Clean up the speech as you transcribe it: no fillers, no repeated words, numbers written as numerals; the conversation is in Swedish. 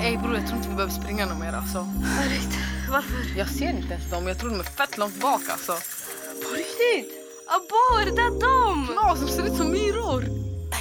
Ey bror, jag tror inte vi behöver springa någon mer alltså. Varför? Jag ser inte ens dem, jag tror de är fett långt bak alltså. På riktigt? Abba, är det där dem? Ja, som ser ut som